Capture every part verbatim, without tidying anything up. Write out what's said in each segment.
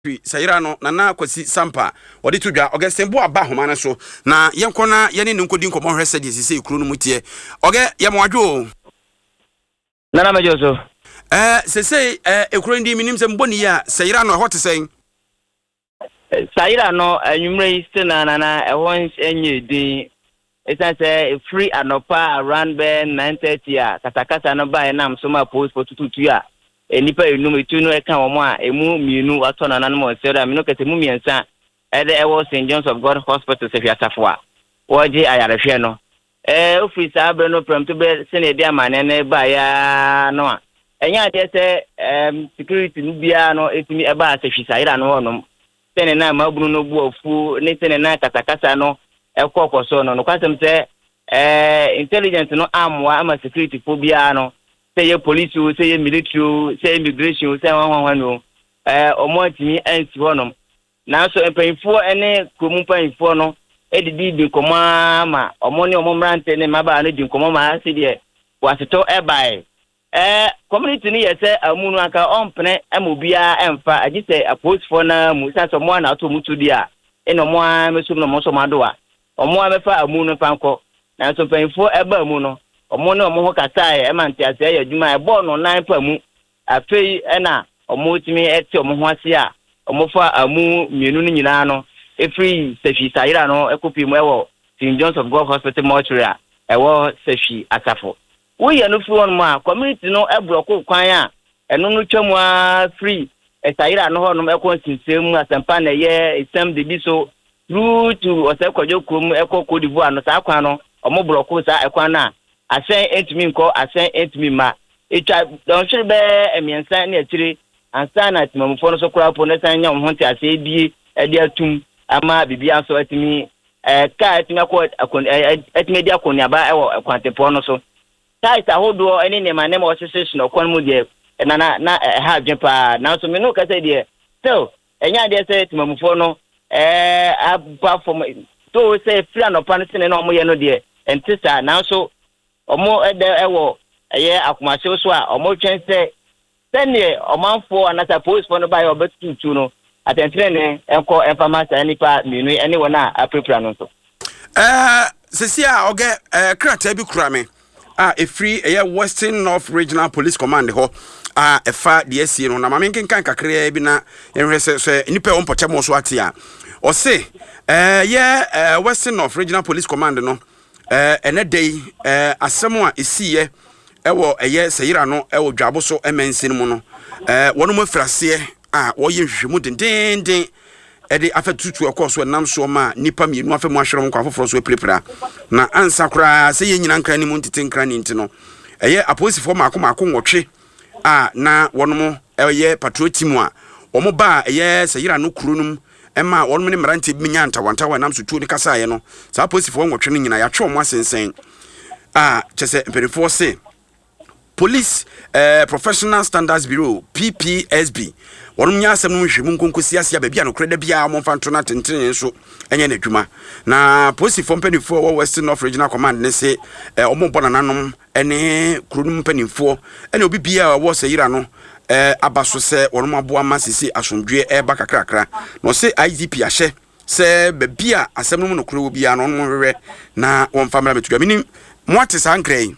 Sayira no nana kwasi sampa odi tudwa Augustin bo aba homa so na yenko na yene ne nkodi nkomo hwese de sisi ekuru no mutie oge ye moadwo nana majo so eh sese eh ekuru ndi minim se mboni ya Sayira no hot sen Sayira no anwumre iste na nana ehon enye din esa se free anopa around be nine thirty a katakata no ba na msoma post for tututu ya enipa enum etu no eka wo a emu mienu ato na nanom osera mi no kete mu miensa ede ewo Saint John's of God Hospital se fiasafo a woje ayarehwe no eh office abre no prompt be se na dia amane na ba ya no a enya de se em security no bia no etimi eba asehwi Sayira no honom se ne na mabunu no bu ofu ne se ne na katakasa no ekokoso no no kwasem se eh intelligence no amwa ama security phobia no say ye police o say ye military say immigration say wan wan no eh omotimi ansi honom na so empanfo ene komumpanfo no edidi di koma ma omoni omomrante ne maba no di koma ma ase de waseto ebai eh community ni yese amunu aka ompene amobia emfa agise apost for na musa so mo na to mutu dia eno mo amesum no mo so madoa omo amefa amunu panko na so empanfo eba amu no omo ne omo ho kasa e ma ntiase ya adwuma e bo no nan pa mu afei e na omo timi ete omo ho ase a omo fa amu mienu ni nyina no efri sefi Sayira no ekopi mu ewo Saint John's of God Hospital mortuary a ewo sefi asafo wo ye no fi won mu a community no ebroko kwan a eno no twam a free e Sayira no ho no ekon sinsem asempa na ye isem de bi so through to osekwadwo krom ekoko divu ano sa kwan no omo broko sa ekwan na asen entimi nko asen entimi ma etwa don hwe be emiensa na atire ansa na timamfo no so kura po na san nya ho nti ase bie edi atum ama bibia so atimi eh ka atimi akọ atimi di akọ ni aba ewo kwantepo no so sai sa hodo eni ne ma ne ma osese no kon mu de na na na ha dwepa na so me no ka se de still enya de se timamfo no eh aba from to se free no pan se ne no mo ye no de entisa na so omo ede ewo eye akumase so a omo twen se sene omanfo anasa post for no buy obetutu no atentire ne enko information nipa minu ene wona aprepra no so eh sesia oge eh krata bi kura me ah e free eye Western North Regional Police Command ho ah efa de asie no na ma menken kan kakra bi na enhwese so nipa won potem so ate a o se eh ye Western North Regional Police Command no eh ene dey eh asemo a esiye ewo eye Sayira no ewo dwabo so emensin mu no eh wono mo frase a wo ye hwehwemu dendenden e de afatutu ekoso nam so ma nipa mienu afemu ahwere nkwa foforo so prepra na ansa kra se ye nyina nkra ni mu ntete nkra ni nti no eye aposifo maako maako nwotwe a na wono mo eye patrol team a wo mo ba eye Sayira no kurunum ema wono ne mrante bi nya ntawanta wa nam so tuo ni kasa ye no sa aposifo nwotwe no nyina ya twe mo asensen a chese perifo se Police uh, Professional Standards Bureau P P S B wonum nya asem no hwemu nkonkosi ase ba bia no kreda bia mo fa ntona tentene so enye na dwuma na police for mpanifo wo Western North Regional Command ne se omo bona nanom ene kurunum mpanifo ene obi bia wo Sayira no eh abaso se wonum aboa masisi asomdwe e ba kakrakra no se I G P ahye se ba bia asem no no kuro bia no no hwehwe na won famra betudwa minim mo ate sankrai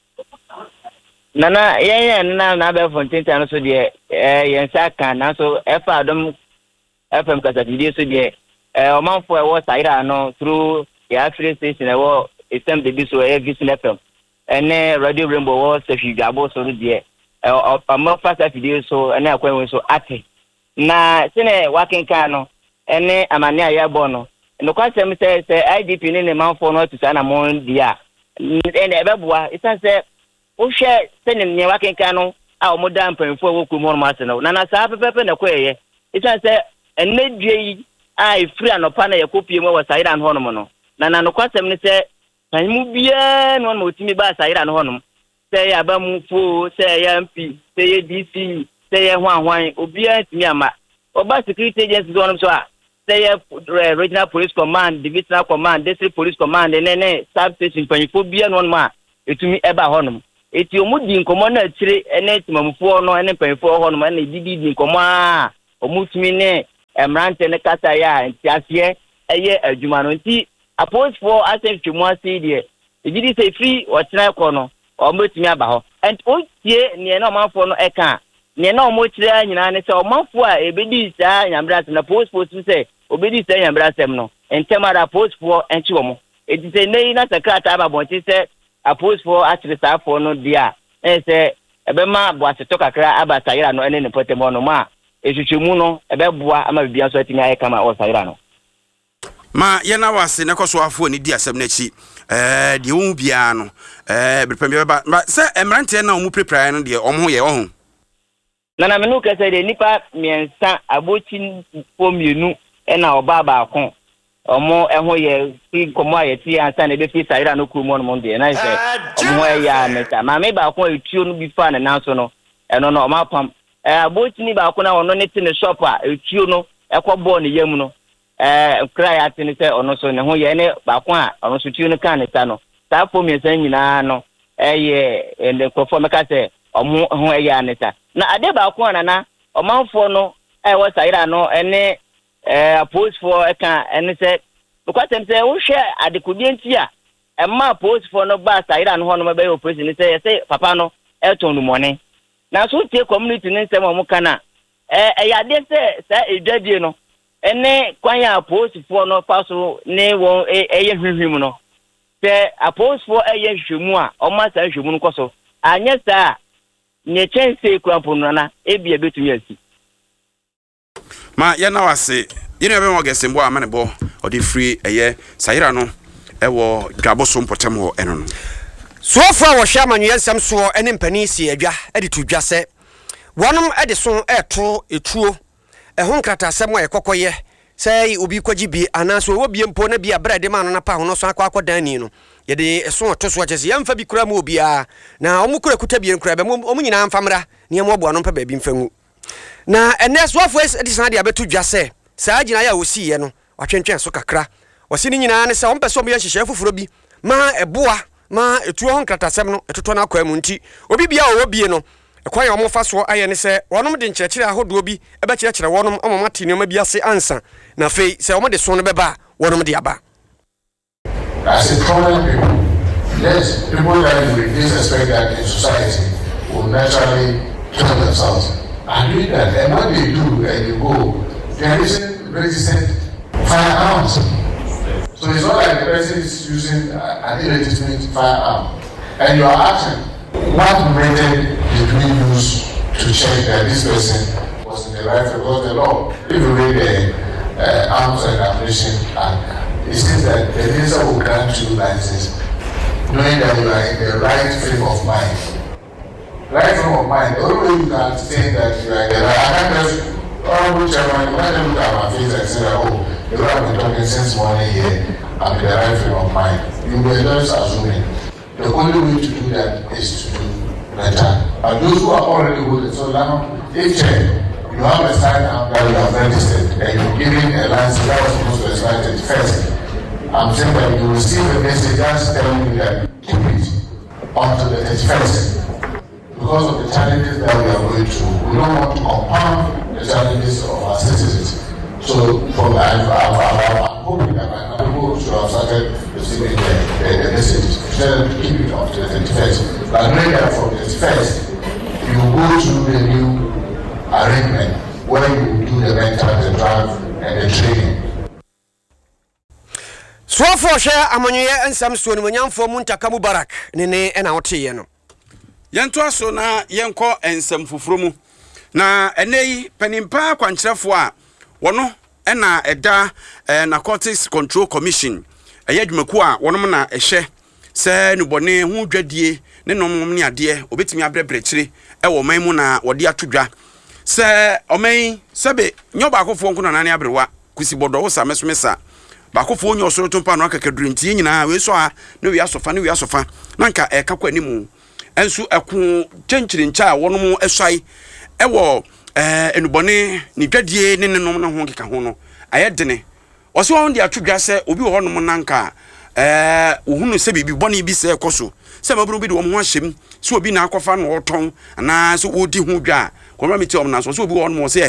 nana yeye nana na be fontin tan so de eh yensa kan na so efa adom F M kasa video so de eh omanfo e wo Sayira no through ya free station e wo isem de bi so e Vision F M ene Radio Rainbow wo sefi gabo so de eh omanfo sa video so ene akwan so ate na sene wakin kan no ene amane ayabo no no kwasem se se I D P ni ne manfo no to sana mon dia ene ebeboa isa se o hwe sene ne wakenka no a o moda mpanfo wo ku mo no mase no na na sa pepepe na koyeye ita se enne due yi a ifri anopa na yakopie mu wa Sayira no hono no na na no kwasem ne se tan mu bia no mo timi ba Sayira no hono se ya ba mu fo se ya M P se ya D C se ya hwan hwan obia timi ama oba security agency do no so a se ya Regional Police Command, Divisional Command, District Police Command ne ne substation mpanfo bia no ma etumi eba hono eti omudi nkomo na atire ene timamfo no ene panfo ho no na didi di nkomo a omutumi ne emrante ne kasa ya ntiasie eye adwuma no nti apos for asem twemu ase de ejidi say free otena ko no o metumi aba ho and otie ne na omanfo no eka ne na omo kire nyina ne se omanfo a ebedi saa nyambrasem na post post se obedi saa nyambrasem no entemara post for enchi omo edi say nei na sakrata aba bonti se apos for atire saa for no dia e se ebema boaseto kakra aba sayira no ene ne potemo no ma ehwehwemu no ebeboa ama bibia so atimi aye kama o sayira no ma yena wase ne koso afo ni di asem na chi eh de wo bia no eh brepam bia ba se emrante na omu prepare no de omho ye ohun na na menu kase de nipa miensa abochi pomienu ena oba ba akon omo eho ye fi komo aye ti ansa na be fi sayira no kurumo no mo de na se omo ya meta ma me ba akon etuo no bi fa na nanso no eno no oma pam eh abochi ni ba akon na ono ne ti ne shop a etuo no ekwobo ne yam no eh cry at ni say ono so ne ho ye ne ba ko a ono so tuo no kan ne ta no ta fo mi san nyina no eh ye ne kofo me ka say omo ho eh ya ne ta na ade ba ko na na omanfo no eh wo sayira no ene eh post for eka ene say because them say wo hwe adekodi nti a emma post for no ba sayira no ho no be yo president ni say say papa no e ton no money na so tie community ni nsem omo kana eh eh ya de say say edwadie no ene kwanya post for no paso ne won eye hwehwem no te post for eye hwehwemu a o ma sa hwehwemu no koso anya sa ne chense kwampo no na ebia betumi asi ma yena wase yena be mo gesembo amane bo odi free eye sayira no ewo dwaboso mpotem ho eno no so fra wo hwa manwe nsem so ene mpani si adwa ede to dwa se wonom ede so eto etuo ehun krata asem wa ekokoye sei obi kwaji bi anaso wo bi mpo na bi abrade ma no na pa ho no so akwa akwa ni no yede eso to so achese yamfa bi kura mu obi a na omu kura kuta bi nkura be omu nyina mfamra ne mo bo no pa ba bi mfangu na ene so afo edi san de abeto dwa se saa gina ya osi ye no watwentwen so kakra wose ni nyina ne se on pese omu ya hihye fufuro bi ma eboa ma etuo hon krata asem no etoto na akwa mu nti obi bia wo bi no ekwan ya fa so aye ne se wonom de nkyerɛkyerɛ ahodo bi ebe kyerɛkyerɛ wonom amamate ne ma bi ase ansa na fei se womo de so no beba wonom de aba as a common people. Yes, people that we disrespect that in society will naturally kill themselves. I read that, and what they do, and you go, there isn't registered firearms. So it's not like the person is using an illegitimate firearm. And you are asking, what method did we use to check that this person was in the right? Because the law, if you read the uh, Arms and Ammunition Act, it says that the minister will grant you license knowing that you are in the right frame of mind. Right frame of mind, the only way you can say that you are in the right. I can't just, honorable chairman, when I look at my face and say that, oh, the way I've been talking since morning here, I'm in the right frame of mind. You were just assuming. The only way to do that is to do better. And those who are already voted, so now, if you have a sign out that you have registered and you're giving a license that was supposed to expire at first, I'm saying that you receive a message just telling you that keep it until the thirty-first. Because of the challenges that we are going through, we don't want to compound the challenges of our citizens. So, from I'm hoping that my people should have started receiving the, the, the message. Tell them to keep it until the thirty-first. But knowing that from the thirty-first, you go through the new arrangement where you do the mental, the drive, and the training. So for share amonye ensam so no nyamfo mu ntaka Mubarak ne ne na wote ye no yento aso na yenko ensam fufuro mu na enei panimpa kwankyerefo a wono na eda Narcotics Control Commission eyadwumaku a wono na ehye se nubone hu dwadie ne nom ne ade obetimi abrebrekire e wo man mu na wode atodwa se oman sebe nyoba akofo nko na nane abrewa kusibodo wo samesomesa bakofo onyo soro tompa no akakaduru ntie nyina we so a no wi asofa no wi asofa na nka e kakwa nimu ensu eku chenchiri ncha wono mu esai ewo eh enubone ni dwadie ne ne nom na ho nkeka ho no ayedene oso won de atwodwa se obi wo honom na nka eh ohunu se bibi bone bi se ekoso se maburu bi de wo ho ahyem se obi na akofa no oton ana se odi ho dwa komra meti om na so se obi wo honom se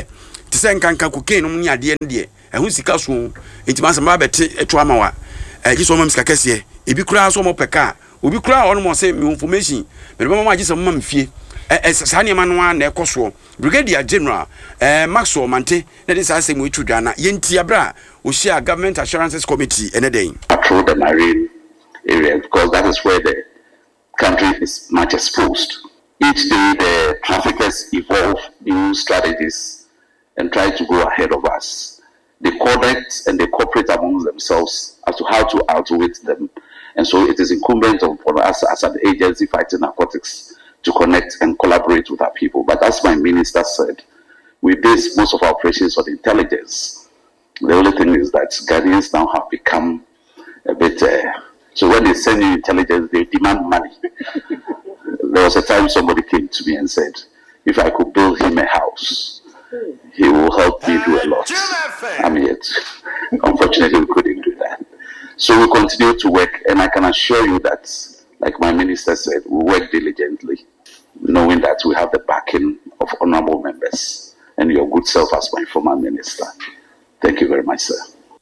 te sɛ nkanka cocaine no ni ade ne ɛho sika so enti ma sɛ bɛte eto ama wa ɛgye so mam sika kɛse ebi kura so mo pɛka obi kura ɔno mo sɛ me information me bɛma ma agye sɛ mo mam fie ɛ saa ne ma no a na ɛkɔso Brigadier General eh Maxwell Mante na de saa sɛ mo etu dwa na yenti abra o share Government Assurances Committee ene den patrol the marine area because that is where the country is much exposed. Each day the traffickers evolve new strategies and try to go ahead of us. They connect and they cooperate amongst themselves as to how to outwit them. And so it is incumbent upon us as an agency fighting narcotics to connect and collaborate with our people. But as my minister said, we base most of our operations on intelligence. The only thing is that Ghanaians now have become a bit... Uh, so when they send you intelligence, they demand money. There was a time somebody came to me and said, if I could build him a house, he will help me do a lot. I mean, yet, unfortunately, we couldn't do that. So we continue to work, and I can assure you that, like my minister said, we work diligently, knowing that we have the backing of honorable members and your good self as my former minister. Thank you very much, sir.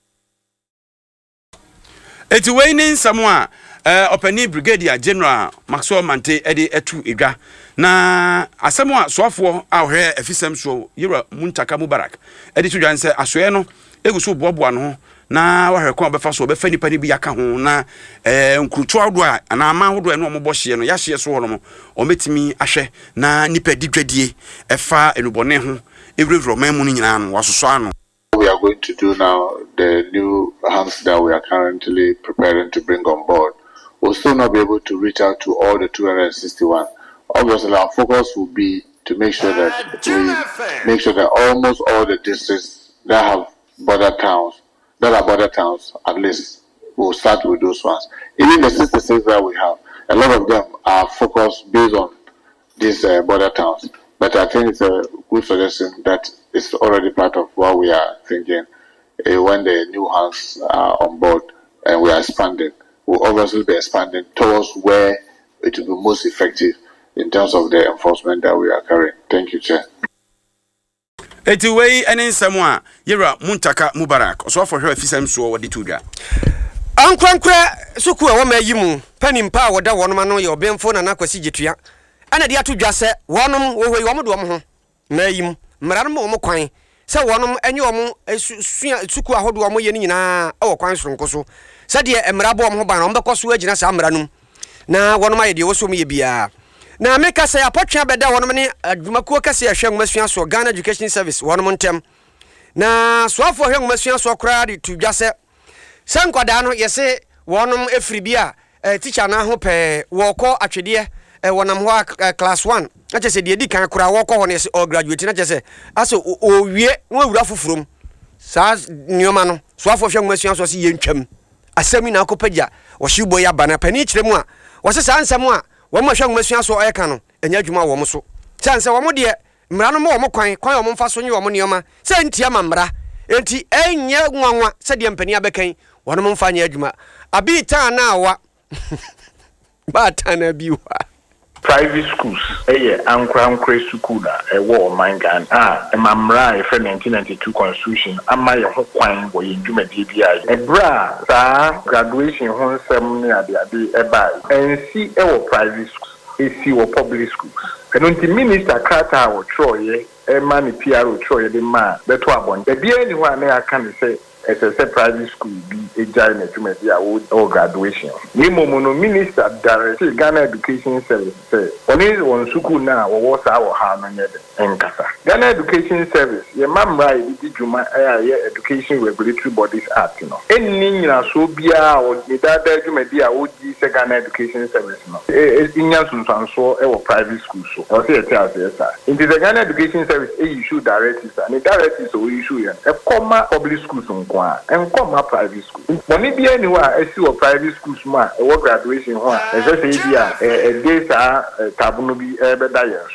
Eti waining someone, uh, Openi Brigadier General Maxwell Mante edi etu edwa na asemo a soafo ahwe efisem so yira Muntaka Mubarak edi tu dwan se asoe no eguso boaboa no na wahwe ko befa so befa nipa ni bi aka ho na eh nkrutu awodo a na ama awodo eno ombo hye no ya hye so ho no ometimi ahwe na nipa didwadie efa enubone ho ewrewro mamu ni nyina no wasoso ano. We are going to do now the new hands that we are currently preparing to bring on board. We'll still not be able to reach out to all the two hundred sixty-one. Obviously, our focus will be to make sure that we make sure that almost all the districts that have border towns, that are border towns, at least we'll start with those ones. Even the sixty-six that we have, a lot of them are focused based on these uh, border towns. But I think it's a good suggestion that is already part of what we are thinking uh, when the new hands are on board and we are expanding. We'll obviously be expanding towards where it will be most effective in terms of the enforcement that we are carrying. Thank you, Chair. Eti wei ene nsɛm a yɛra Muntaka Mubarak ɔso afɔ hwɛ fisɛm so wɔde to dwa ankrankra suku a wɔma yi mu panimpa a wɔda wɔnom no yɛ ɔbɛmfo na nakwasi gyetua ana de ato dwa sɛ wɔnom wɔhɔ yi wɔm do wɔm ho na yi mu mmara no wɔm kwan sɛ wɔnom enye wɔm suku ahodo wɔm yɛ ni nyinaa ɛwɔ kwan soronko so sɛ de mmara bɔ wɔm ho ban wɔm bɛkɔ so agyina saa mmara no na wɔnom ayɛ de wɔsom yɛ bia na meka sɛ apɔtwea bɛda wɔnom ne adwumakuo kɛse ahwɛ ngomasua so Ghana Education Service wɔnom ntem na soafo ahwɛ ngomasua so koraa de to dwa sɛ sɛ nkwadaa no yɛse wɔnom efiri bia teacher na ho pɛ wɔkɔ atwedeɛ wɔnam ho class one na kyɛ sɛ de di kan koraa wɔkɔ hɔ ne sɛ o graduate na kyɛ sɛ aso o wie no awura foforom saa nneoma no soafo ahwɛ ngomasua so sɛ yɛntwam asɛmi na akɔpagya wɔhye ya bana pani kyerɛ mu a wɔse saa nsɛm a wɔn ahwɛ ngomasua so ɔyɛka no anya adwuma wɔ mo so sɛ nsɛ wɔn deɛ mmara no mo wɔn kwan kwan wɔn mfa so nye wɔn nneoma sɛ ntia ma mmara enti ɛnyɛ nwanwa sɛ deɛ mpani abɛkan wɔn mo mfa nye adwuma abi tan na awa ba tan na bi wa private schools eye ankra ankra school na ewo Oman ah emamra efe nineteen ninety-two constitution ama ye ho kwan wo ye dwumadi bia ebra sa graduation ho nsem ne ade ade eba ensi ewo private schools esi wo public schools eno nti minister krata wo troye e ma ne P R o troye de ma beto abon de bia ni ho ana ya kan se as a private school be a giant dwumadi a wo graduation ni momo no minister direct Ghana Education Service say oni won school na wo wo sa wo ha no nyede enkasa Ghana Education Service ye mamra e di dwuma e ye Education Regulatory Bodies Act no enni nyina so bia wo ni dada dwumadi a wo di se Ghana Education Service no e nya sunsanso e wo private school so o say e tell us sa in the Ghana Education Service e issue directives and the directives o issue yan e comma public schools and come up private school. Money be anywhere I see a private school smart a work graduation one as I say a days are tabuno be ever dire.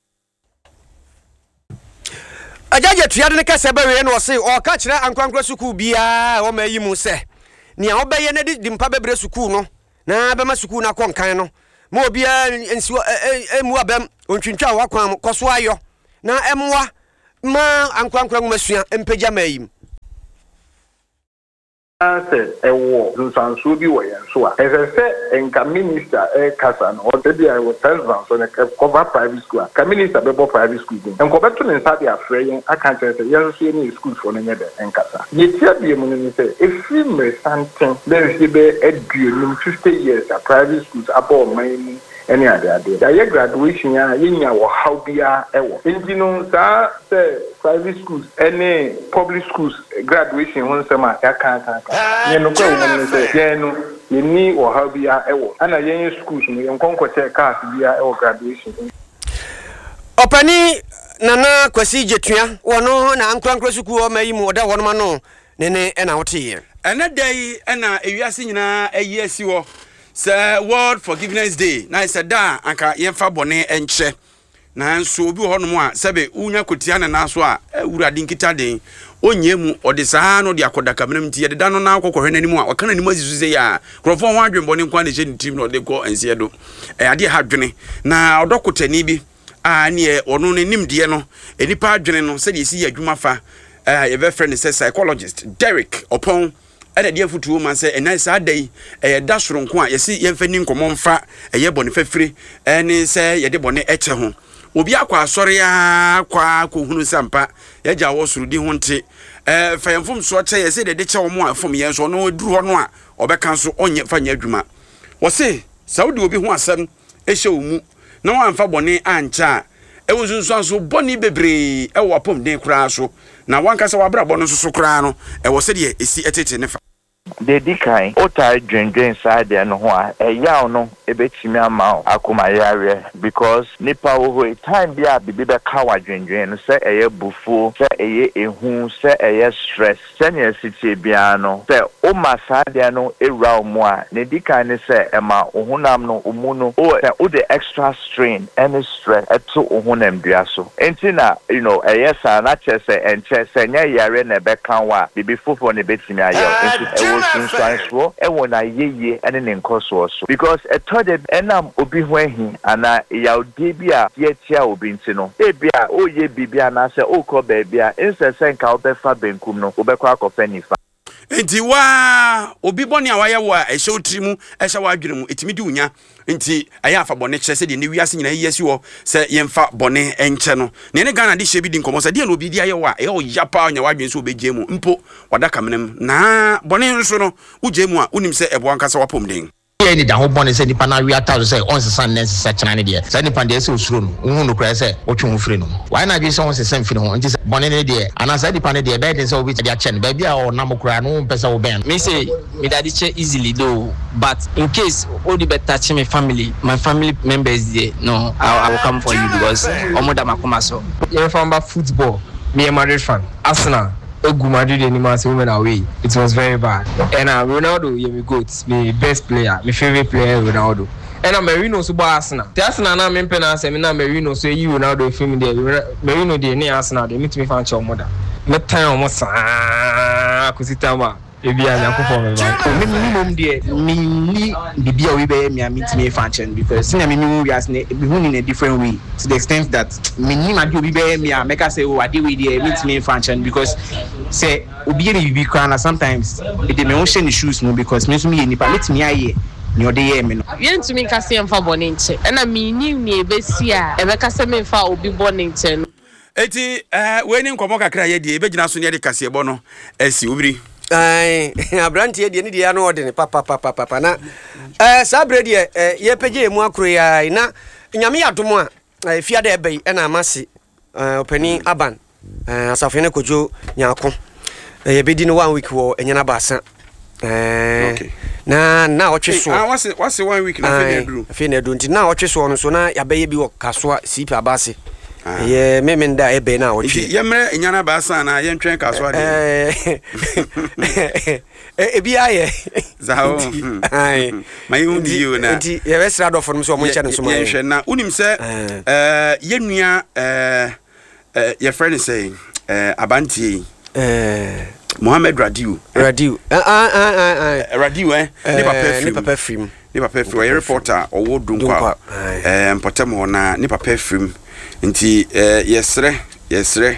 A judge at Yadaka Sabarian was say or catch that and congress who be a or may you must say. Nia obey any dimpabe sukuno, na bema sukuna concano, more beer and so a muabem, unchincha wakwam, coswayo, na emwa. ma ankwankwa ngumasua empeja mayim Answer a war, Sansu be way and so. As I said, and Ka minister, a Cassan, or maybe I was president, so I cover private school. Ka minister, before private school. And go back to the study of Frey, I can't say, yes, see any school for another and Casa. Yet, the money say, if you may something, there is a dream fifty years at private schools, above my. Any other day. The graduation, ya, yinya wa how be a ewo. You know, sir, private schools, any public schools graduation one summer, ya can't. You know, go say, yeah, no, you need or how be a ewo. And a young schools, you can check cars be a graduation. Opani nana kwasi jetua wono na ankwankwa suku o mayi mu oda wono ma no nene ena wote ye. Ena day ena ewiase nyina ayi asi wo. Sir, World Forgiveness Day. Na isa da anka yemfa bone enche. Na nso obi ho no mu a sebe unya kotia na naso a awurade nkita den. Onye mu ode saa no de akoda kamram nti yede da no na akokɔhwe nanimu a wakana nimu azisu ze ya. Krofo ho adwen bone nkwa na hye ntim no de ko ense do. E ade ha dwene. Na odokotani bi a ne ono ne nimde no enipa adwene no se de esi adwuma fa. Eh ye friend say psychologist Derek Opon ede de afutuo man say enai sa dai eh da soronko a yesi yemfa ni nkomo mfa eye bone fafiri ene say ye de bone eche ho obi akwa asore ya kwa kohunu sampa ye ja wo surudi ho nte eh fa yemfom so che yesi de de che wo mo afom ye so no duru ho no a obeka so onye fa nya adwuma wo se saudi obi ho asem ehye wo mu na wan fa bone ancha ewo sunsun so bone bebre e wo apom den kura so na wan kasa wabra bone so so kura no e wo se de esi etete ne fa de dikai ota dwendwen side no ho a eyaw no ebetimi ama akoma yare because nipa wo ho time bia bibi be ka wa dwendwen no se eye bufu se eye ehu se eye stress se ne sitie bia no se o ma side no ewra mo a ne dikai ne se ema ohunam no omu no o se o the extra strain and stress eto ohunam dua so entina you know eye sa na chese enche se nya yare na be kan wa bibi fufo ne betimi ayo enti transfer e wona yeye ene ne nkoso so because e to de enam obi ho ahi ana yaude bia ye tia obi nti no e bia o ye bibia na se o ko ba bia insese nka obefa benkum no obekwa akofa nifa enti wa obi boni awaye wa e hye otrimu e hye wa adwene mu etimi di unya enti aya afa bone kye se de ne wiase nyina yesi wo se yemfa bone enche no ne ne Ghana de hye bi di nkomo se de no obi di aye wa e o yapa onya wadwen so obeje mu mpo wadaka menem na bone nso no uje mu a unim se ebo ankasa wapom den ni da ho bone se nipa na wia tazo se on se san nense se chana ne de se nipa de se osuro no hu no kra se otwe ho firi no why na bi se on se san firi ho nti bone ne de ana se nipa ne de be de se obi de ache ne ba bia o na mo kra no pesa wo ben me say me daddy che easily though but in case all the better touch my family my family members there no I, I will come for you because omoda makoma so you from about football me a Madrid fan Arsenal Egu Madrid anymore women away. It was very bad. And uh, Ronaldo, yeah, me goat, me best player, my favorite player, Ronaldo. And I'm Merino so Arsenal. The Arsenal na me pena say me na Merino so you Ronaldo film there. Merino dey near Arsenal. They meet me fan your mother. Me time almost ah kusitama. Ebi anya ko for me ba. Me minimum there me ni bibi a we be me meet me fan because see me me we as ne be who in a different way to the extent that me ni ma do bibi me a make say oh ade we there meet me fan because say obi ni bibi kwana sometimes e dey me won share the shoes no because me so me nipa let me aye ni ode ye me no yen to me ka say emfa bone nche na me ni ni e be si a e be ka say me fa obi bone nche no eti eh we ni nkomo kakra ye die e be gina so ne de kase ebo no esi obiri ai abrantie de ne de ya no ode ne papa papa papa na eh sabre de eh ye pege mu akro ya na nyame yadom a fia de ebe e na amase eh opani aban eh asafo ne kojo nyako eh ye bedi no one week wo enyana basa eh okay na na otwe so ah wase wase one week na fe na duru fe na duru nti na otwe so no so na ya be ye bi wo kasoa sipi abase ye memenda ebe na otwe ye mre enyana basa na ye ntwen kasoa de eh ebi aye zao ai mai undi yo na nti ye wesra do for so mo nche no so mo ye hwe na unim se eh ye nua eh ye friend say eh abantie eh Mohammed Radiu Radiu ah ah ah Radiu eh ni papa film ni papa film ni papa film ye reporter owo dunkwa eh mpotem ho na ni papa film nti eh yesre yesre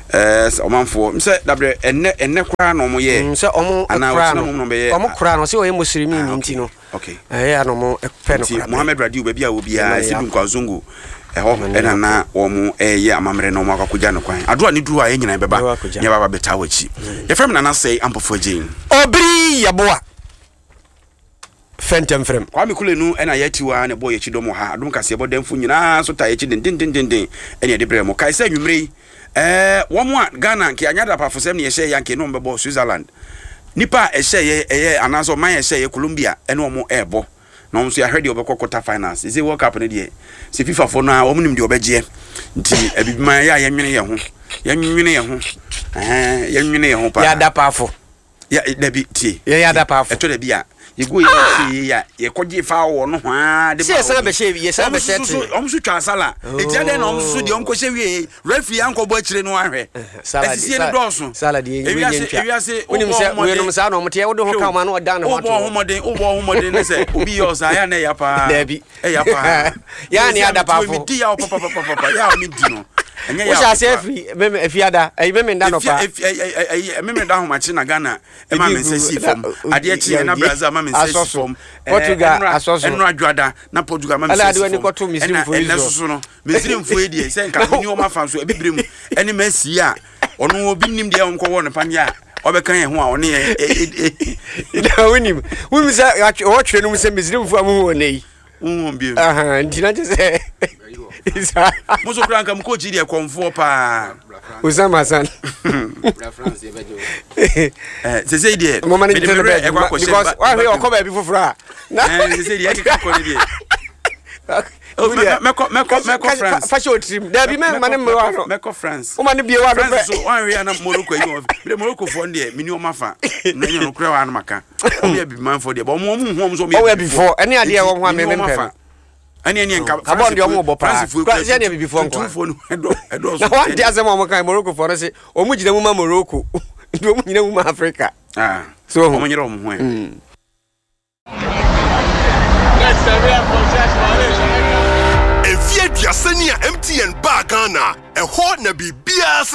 eh omanfo mse dabre enne enne kra no mo ye mse omo kra no omo kra no se oye muslimi ni nti no okay eh ano mo pe no kra Mohammed Radio ba bia obi a sibi nkwazungu eho ena na omo eye amamre no mo akwakuja no kwan adua ni duru a enyina beba nya baba beta wachi ye frem na na say ampofo agin obri yaboa Fentem frem kwa mikule nu ena yetiwa ne boy yechi domo ha adum kase bo demfu nyina so ta yechi den den den den ene de bremo kai se nwumre eh wo mo Ghana nke anyada pa fosem ne ye hye yanke no mbebo Switzerland nipa e hye ye ye anaso man ye hye ye Colombia ene wo mo ebo na wo so ya hwede obekọ quarter finals is it World Cup ne de se FIFA fo na wo mo nim de obeje nti abibima ya ye nwene ye ho ye nwene ye ho eh ye nwene ye ho pa ya da pafo ya debi ti ya da pafo eto de bia yego yi ya ye koje fa wo no ha de ba se se be she ye se be she ti omsu twa sala etia de na omsu de omko she wie referee anko bo akire no ahwe asisi ne doso sala de ye ntwa ewiase onim se we no msa no mte wo do ho ka ma no dan ho to obo homoden obo homoden ne se obi yo sa ya na ya pa dabi e ya pa ya ni ada pa fo mi di ya papa papa papa ya mi di no enya ya wo sha fi meme efiada e meme nda no pa e meme nda ho ma chi na Ghana e ma me se si fom ade chi na Brazil ma me se si fom Portugal asoso enu adwada na Portugal ma me se si fom ala ko to misrim fo izo so no misrim fo e die se nka ni o ma fa so e bibrem eni ma si a ono obi nim de onko wo no panya obekan ye ho a one ye na wonim wonim se o twere no se misrim fo amu wo nei um bi aha ntina je se isa mozo kranka mko ji de konfo pa Osama San France e bejo eh se se die me de e kwa ko because why we o ko ba bi fofura eh se se die e ka ko ni die meko meko meko France fashion trim da bi me mane me wa no meko France o mane bi wa no France so wan we na Morocco yi o bi Morocco fo ndie mini o mafa na nyo no kura wa no maka o bi man fo die but mo mo ho so me o we before ene ade e wo ho me me pe ani ani nka France de omo bo pa France de before nko edo edo na wan dia se mo mo kan Morocco for se o mu gina mu ma Morocco ndo mu gina mu ma Africa ah so o mo nyira o mo ho e Efie duasani a M T N ba Ghana e ho na bibia